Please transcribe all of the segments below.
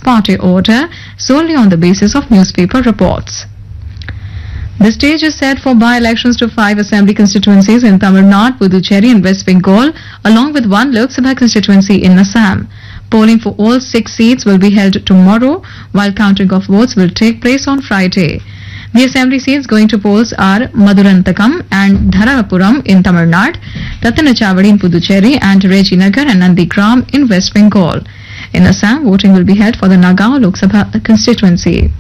party order solely on the basis of newspaper reports. The stage is set for by-elections to 5 assembly constituencies in Tamil Nadu, Puducherry and West Bengal, along with 1 Lok Sabha constituency in Assam. Polling for all 6 seats will be held tomorrow, while counting of votes will take place on Friday. The assembly seats going to polls are Madurantakam and Dhararapuram in Tamil Nadu, Ratnachavadi in Puducherry and Rejinagar and Nandigram in West Bengal. In Assam, voting will be held for the Nagaon Lok Sabha constituency.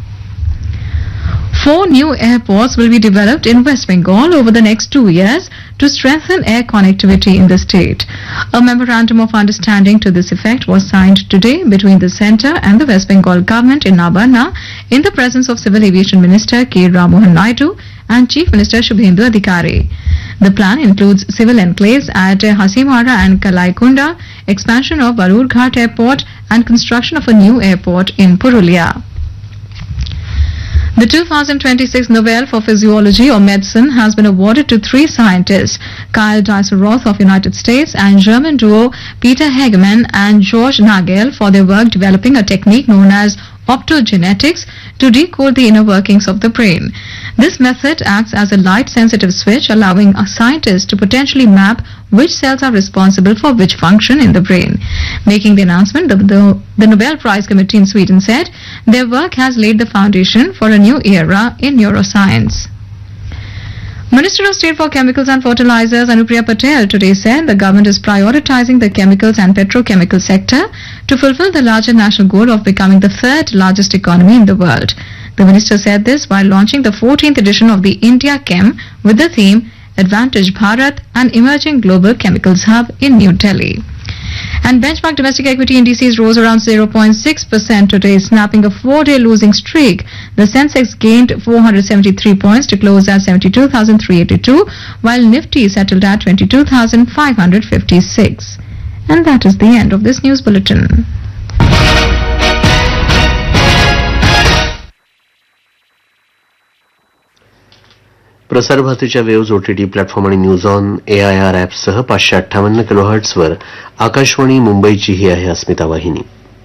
4 new airports will be developed in West Bengal over the next 2 years to strengthen air connectivity in the state. A memorandum of understanding to this effect was signed today between the centre and the West Bengal government in Nabarna in the presence of Civil Aviation Minister K. Ramohan Naidu and Chief Minister Shubhendu Adhikari. The plan includes civil enclaves at Hasimara and Kalaikunda, expansion of Balurghat Airport and construction of a new airport in Purulia. The 2026 Nobel for Physiology or Medicine has been awarded to 3 scientists, Kyle Dieselroth of United States and German duo Peter Hegemann and George Nagel for their work developing a technique known as optogenetics to decode the inner workings of the brain. This method acts as a light-sensitive switch, allowing a scientist to potentially map which cells are responsible for which function in the brain. Making the announcement, the Nobel Prize Committee in Sweden said their work has laid the foundation for a new era in neuroscience. Minister of State for Chemicals and Fertilizers Anupriya Patel today said the government is prioritizing the chemicals and petrochemical sector to fulfill the larger national goal of becoming the 3rd largest economy in the world. The minister said this while launching the 14th edition of the India Chem with the theme Advantage Bharat, an emerging global chemicals hub in New Delhi. And benchmark domestic equity indices rose around 0.6% today, snapping a 4-day losing streak. The Sensex gained 473 points to close at 72,382, while Nifty settled at 22,556. And that is the end of this news bulletin. प्रसार भारतीच्या waves OTT platform आणि news on AIR ॲपसह 558 किलोहर्ट्झवर Akashvani मुंबईची ही आहे अस्मिता वाहिनी.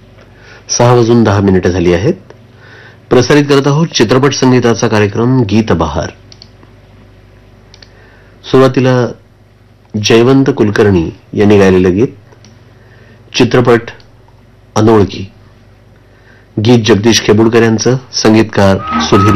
6:10 झाली आहेत. प्रसारित करत आहोत चित्रपट संगीताचा कार्यक्रम गीत बहार. सुरुवातीला जयवंत कुलकर्णी यांनी गायलेलं गीत, चित्रपट अनोळखी. गीत जगदीश खेबुडकर यांचं, संगीतकार सुधीर